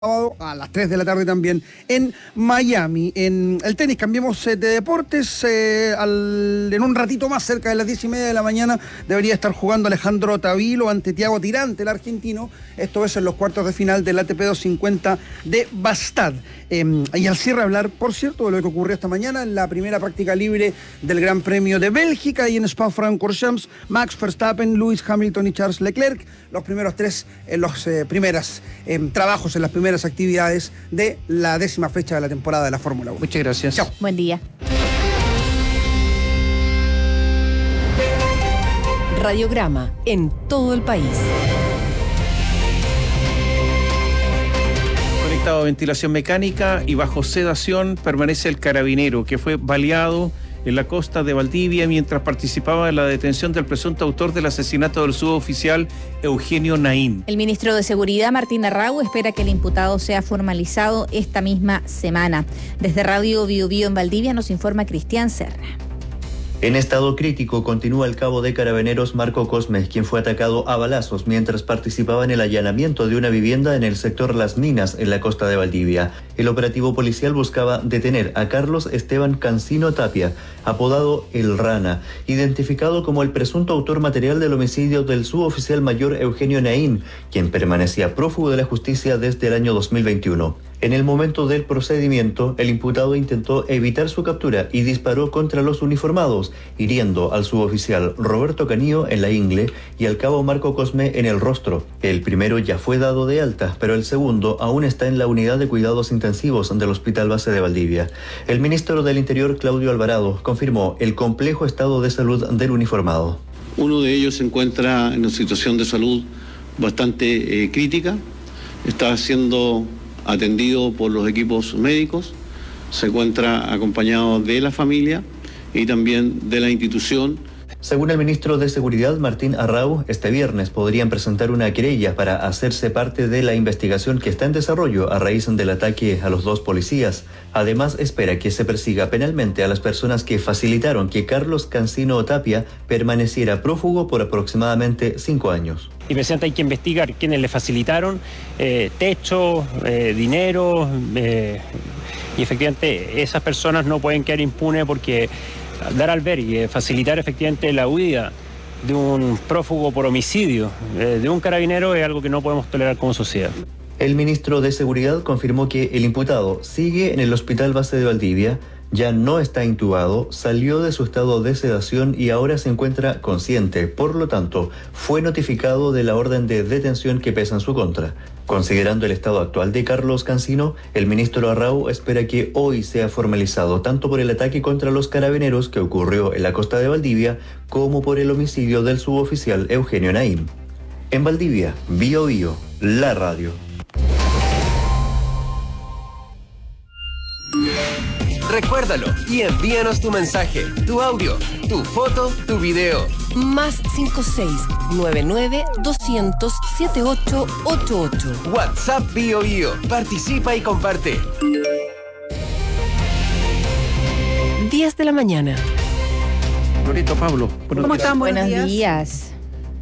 a las 3 de la tarde también en Miami. En el tenis cambiamos de deportes. En un ratito más, cerca de las 10:30 de la mañana, debería estar jugando Alejandro Tavilo ante Thiago Tirante, el argentino. Esto es en los cuartos de final del ATP 250 de Bastad. Y al cierre hablar, por cierto, de lo que ocurrió esta mañana en la primera práctica libre del Gran Premio de Bélgica y en Spa-Francorchamps, Max Verstappen, Lewis Hamilton y Charles Leclerc, los primeros tres en los primeros trabajos, en las primeras actividades de la 10ª fecha de la temporada de la Fórmula 1. Muchas gracias. Chao. Buen día. Radiograma en todo el país. Conectado a ventilación mecánica y bajo sedación permanece el carabinero que fue baleado en la costa de Valdivia mientras participaba en la detención del presunto autor del asesinato del suboficial Eugenio Naín. El ministro de Seguridad, Martín Arrau, espera que el imputado sea formalizado esta misma semana. Desde Radio Bio Bio en Valdivia nos informa Cristian Serra. En estado crítico continúa el cabo de Carabineros Marco Cosme, quien fue atacado a balazos mientras participaba en el allanamiento de una vivienda en el sector Las Minas, en la costa de Valdivia. El operativo policial buscaba detener a Carlos Esteban Cancino Tapia, apodado El Rana, identificado como el presunto autor material del homicidio del suboficial mayor Eugenio Naín, quien permanecía prófugo de la justicia desde el año 2021. En el momento del procedimiento, el imputado intentó evitar su captura y disparó contra los uniformados, hiriendo al suboficial Roberto Canillo en la ingle y al cabo Marco Cosme en el rostro. El primero ya fue dado de alta, pero el segundo aún está en la unidad de cuidados intensivos del Hospital Base de Valdivia. El ministro del Interior, Claudio Alvarado, confirmó el complejo estado de salud del uniformado. Uno de ellos se encuentra en una situación de salud bastante crítica, está siendo atendido por los equipos médicos, se encuentra acompañado de la familia y también de la institución. Según el ministro de Seguridad, Martín Arrau, este viernes podrían presentar una querella para hacerse parte de la investigación que está en desarrollo a raíz del ataque a los dos policías. Además, espera que se persiga penalmente a las personas que facilitaron que Carlos Cancino Tapia permaneciera prófugo por aproximadamente 5 años. Y presidente, hay que investigar quiénes le facilitaron techo, dinero, y efectivamente esas personas no pueden quedar impunes porque dar albergue, facilitar efectivamente la huida de un prófugo por homicidio de un carabinero es algo que no podemos tolerar como sociedad. El ministro de Seguridad confirmó que el imputado sigue en el Hospital Base de Valdivia, ya no está intubado, salió de su estado de sedación y ahora se encuentra consciente. Por lo tanto, fue notificado de la orden de detención que pesa en su contra. Considerando el estado actual de Carlos Cancino, el ministro Arrau espera que hoy sea formalizado tanto por el ataque contra los carabineros que ocurrió en la costa de Valdivia como por el homicidio del suboficial Eugenio Naín. En Valdivia, Bio Bio, la radio. Recuérdalo y envíanos tu mensaje, tu audio, tu foto, tu video. Más 56-99-200-7888. WhatsApp Bio Bio. Participa y comparte. 10 de la mañana. Loreto, Pablo. ¿Cómo están? Buenos días.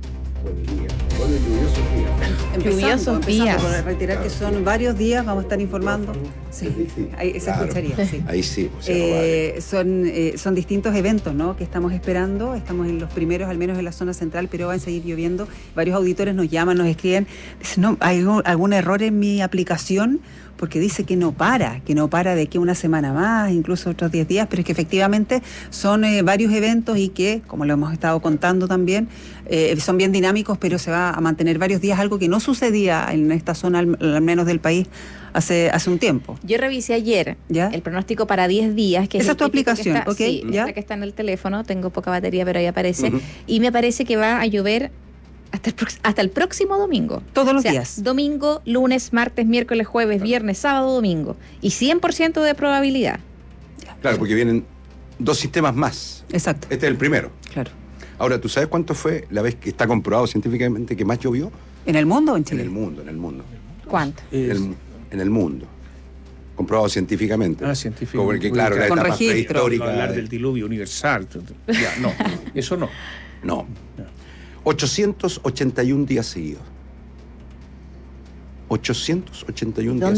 Lluviosos días. Por reiterar que son varios días, vamos a estar informando. Sí, ahí se escucharía. Sí. Ahí sí. Son distintos eventos, ¿no?, que estamos esperando. Estamos en los primeros, al menos en la zona central, pero van a seguir lloviendo. Varios auditores nos llaman, nos escriben. Dicen, no, hay algún error en mi aplicación, porque dice que no para de que una semana más, incluso otros 10 días, pero es que efectivamente son varios eventos y que, como lo hemos estado contando también, son bien dinámicos, pero se va a mantener varios días, algo que no sucedía en esta zona, al menos del país, hace un tiempo. Yo revisé ayer ¿ya? El pronóstico para 10 días. Que esa es tu aplicación, está, ¿ok? Sí, ¿ya? la que está en el teléfono, tengo poca batería, pero ahí aparece. Y me parece que va a llover hasta el próximo domingo. Todos los días. Domingo, lunes, martes, miércoles, jueves, viernes, sábado, domingo. Y 100% de probabilidad. Claro, porque vienen 2 sistemas más. Exacto. Este es el primero. Claro. Ahora, ¿tú sabes cuánto fue la vez que está comprobado científicamente que más llovió? ¿En el mundo o en Chile? En el mundo. ¿Cuánto? En el mundo. Comprobado científicamente. Científico. Porque, claro, la con etapa registro. prehistórica. Hablar del diluvio universal. Ya, no, eso no. No. 881 días seguidos. 881 días.